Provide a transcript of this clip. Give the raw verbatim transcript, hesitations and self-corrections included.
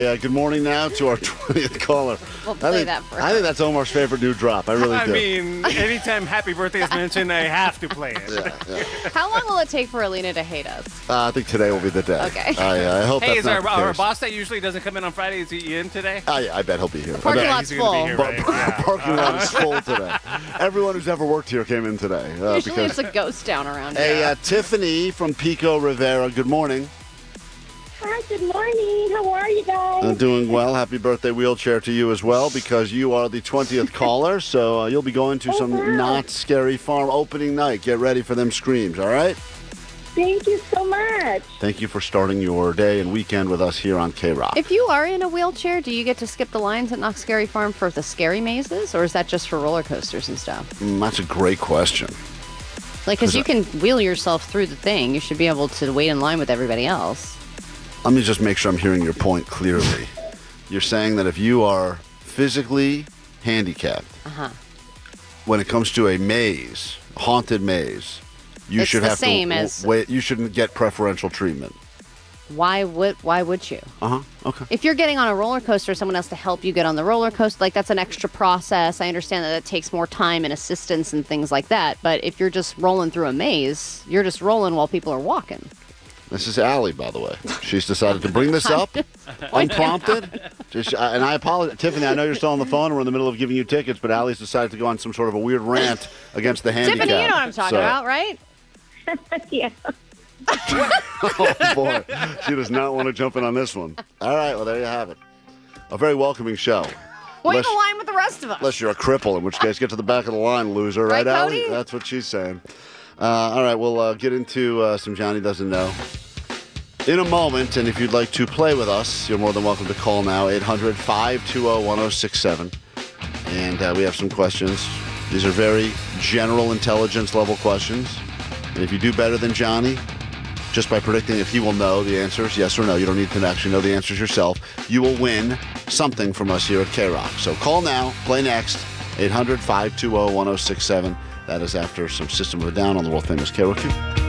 Yeah, good morning now to our twentieth caller. We'll play I think, that for I think that's Omar's favorite new drop. I really I do. mean, anytime happy birthday is mentioned, I have to play it. Yeah, yeah. How long will it take for Alina to hate us? Uh, I think today will be the day. Okay. I, I hope Hey, that's is not our, the our case. boss that usually doesn't come in on Friday, is he in today? I, I bet he'll be here. Parking I bet lot's He's gonna be full. here, But right? Yeah. parking lot is full today. Everyone who's ever worked here came in today. Uh, Usually because, it's a ghost town around hey, here. uh, Tiffany from Pico Rivera, good morning. Hi, good morning. How are you guys? I'm doing well. Happy birthday wheelchair to you as well, because you are the twentieth caller, so uh, you'll be going to Oh, some wow. Not Scary Farm opening night. Get ready for them screams, all right? Thank you so much. Thank you for starting your day and weekend with us here on K-Rock. If you are in a wheelchair, do you get to skip the lines at Knox Scary Farm for the scary mazes, or is that just for roller coasters and stuff? Mm, that's a great question. Like, because you I- can wheel yourself through the thing, you should be able to wait in line with everybody else. Let me just make sure I'm hearing your point clearly. You're saying that if you are physically handicapped, Uh-huh. when it comes to a maze, haunted maze, you It's should the have same to w- as- wait. You shouldn't get preferential treatment. Why would why would you? Uh huh. Okay. If you're getting on a roller coaster, someone has to help you get on the roller coaster. Like, that's an extra process. I understand that that takes more time and assistance and things like that. But if you're just rolling through a maze, you're just rolling while people are walking. This is Allie, by the way. She's decided to bring this up unprompted. Just, uh, and I apologize. Tiffany, I know you're still on the phone. We're in the middle of giving you tickets, but Allie's decided to go on some sort of a weird rant against the handicap. Tiffany, you know what I'm talking So- about, right? Yeah. Oh, boy. She does not want to jump in on this one. All right, well, there you have it. A very welcoming show. Wait in Unless- the line with the rest of us. Unless you're a cripple, in which case, get to the back of the line, loser. Right, Right, Allie? Cody? That's what she's saying. Uh, all right, we'll uh, get into uh, some Johnny Doesn't Know in a moment. And if you'd like to play with us, you're more than welcome to call now, eight hundred, five two zero, one zero six seven. And uh, we have some questions. These are very general intelligence level questions. And if you do better than Johnny, just by predicting if he will know the answers, yes or no, you don't need to actually know the answers yourself, you will win something from us here at K-Rock. So call now, play next, eight hundred, five two zero, one zero six seven. That is after some System of a Down on the world-famous K-Rock.